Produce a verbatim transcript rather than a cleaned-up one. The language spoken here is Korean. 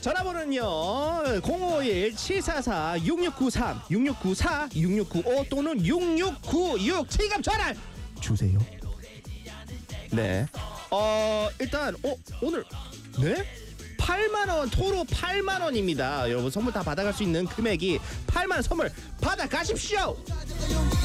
전화번호는요 공오일 칠사사 육육구삼 육육구사 육육구오 또는 육육구육 지금 전화 주세요. 네. 어 일단 어 오늘 네? 팔만원 토로 팔만원입니다. 여러분 선물 다 받아갈 수 있는 금액이 팔만원 선물 받아가십시오.